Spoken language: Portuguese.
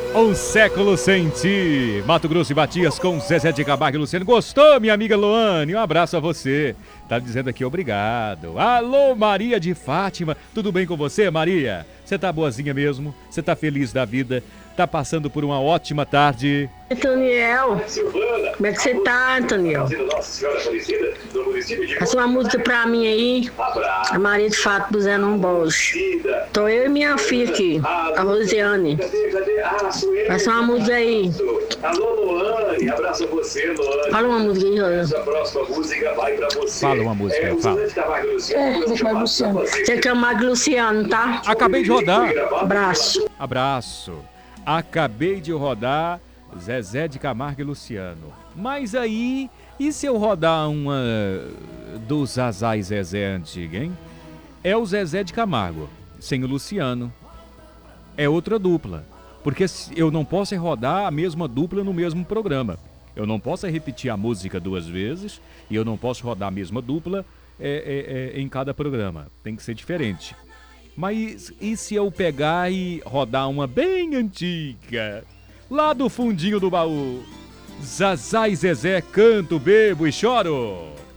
Um século sem ti. Mato Grosso e Matias com Zezé de Camargo e Luciano. Gostou, minha amiga Luane? Um abraço a você. Tá dizendo aqui obrigado. Alô, Maria de Fátima. Tudo bem com você, Maria? Você tá boazinha mesmo? Você tá feliz da vida? Tá passando por uma ótima tarde? Antoniel, como é que você tá, Antoniel? Faça uma música pra mim aí, a Maria de Fato do Zenon Bosch. Tô eu e minha filha aqui, a Rosiane. Faça uma música aí. Alô, Luane, abraço a você, Luane. Fala uma música aí, Rosiane. Essa próxima música vai pra você. Fala uma música, fala. Deixa eu Luciano. Você quer mais Luciano, tá? Acabei de rodar. Abraço. Abraço. Acabei de rodar Zezé de Camargo e Luciano. Mas aí, e se eu rodar uma do Zazá e Zezé antiga, hein? É o Zezé de Camargo, sem o Luciano. É outra dupla. Porque eu não posso rodar a mesma dupla no mesmo programa. Eu não posso repetir a música duas vezes e eu não posso rodar a mesma dupla em cada programa. Tem que ser diferente. Mas e se eu pegar e rodar uma bem antiga? Lá do fundinho do baú. Zazá e Zezé, canto, bebo e choro.